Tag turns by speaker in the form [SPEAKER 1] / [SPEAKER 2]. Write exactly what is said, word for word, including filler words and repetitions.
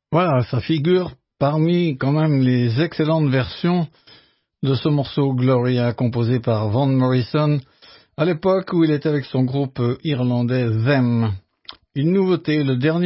[SPEAKER 1] Voilà, ça figure parmi quand même les excellentes versions de ce morceau Gloria composé par Van Morrison à l'époque où il était avec son groupe irlandais Them. Une nouveauté, le dernier